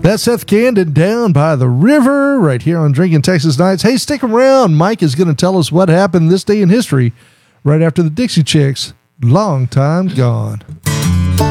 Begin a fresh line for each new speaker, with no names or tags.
That's Seth Candid, Down by the River, right here on Drinking Texas Nights. Hey, stick around. Mike is going to tell us what happened this day in history right after the Dixie Chicks, Long Time Gone.